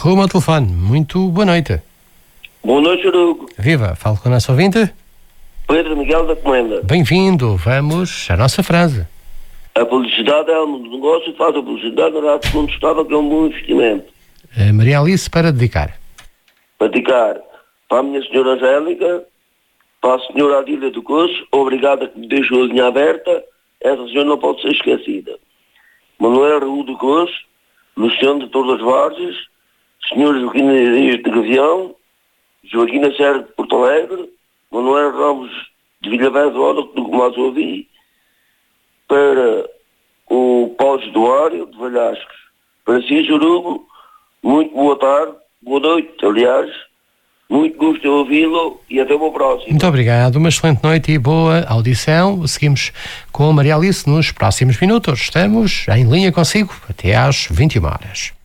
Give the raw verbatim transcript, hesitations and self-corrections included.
Rumo ao telefone. Muito boa noite. Boa noite, Hugo. Viva, falo com o nosso ouvinte. Pedro Miguel da Comenda. Bem-vindo, vamos à nossa frase. A publicidade é um negócio que faz a publicidade na rádio segundo estava, que é um bom investimento. A Maria Alice para dedicar. Para dedicar para a minha senhora Angélica, para a senhora Adília do Curso, obrigada que me deixou a linha aberta, essa senhora não pode ser esquecida. Manuel Raul do Curso, Luciano de Torres Vargas, senhora Joaquina Dias de Gavião, Joaquina Serra de Porto Alegre, Manuel Ramos de Villaverde, do que mais ouvi, para o Paulo Eduardo de Valhascos. Para si, Jurugo, muito boa tarde, boa noite, aliás, muito gosto de ouvi-lo e até uma próxima. Muito obrigado, uma excelente noite e boa audição. Seguimos com a Maria Alice nos próximos minutos. Estamos em linha consigo até às vinte e uma horas.